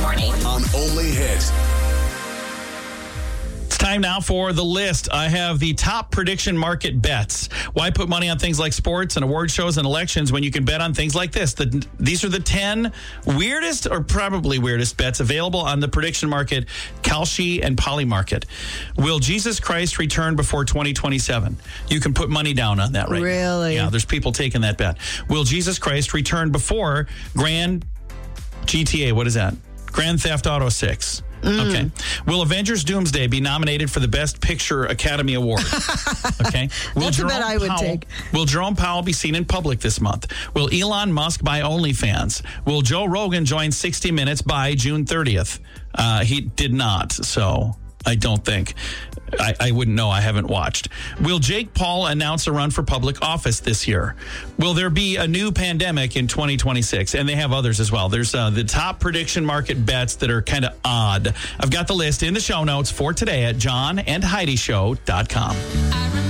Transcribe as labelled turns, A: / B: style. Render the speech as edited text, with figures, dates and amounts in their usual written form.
A: morning
B: on Only Hit.
C: Time now for the list. I have the top prediction market bets. Why put money on things like sports and award shows and elections when you can bet on things like this? These are the 10 weirdest or probably weirdest bets available on the prediction market, Kalshi and Polymarket. Will Jesus Christ return before 2027? You can put money down on that right now.
D: Really?
C: Yeah, there's people taking that bet. Will Jesus Christ return before Grand GTA? What is that? Grand Theft Auto 6. Okay. Will Avengers Doomsday be nominated for the Best Picture Academy Award? Okay.
D: That's a bet I would take.
C: Will Jerome Powell be seen in public this month? Will Elon Musk buy OnlyFans? Will Joe Rogan join 60 Minutes by June 30th? He did not, so I don't think. I wouldn't know. I haven't watched. Will Jake Paul announce a run for public office this year? Will there be a new pandemic in 2026? And they have others as well. There's the top prediction market bets that are kind of odd. I've got the list in the show notes for today at johnandheidishow.com.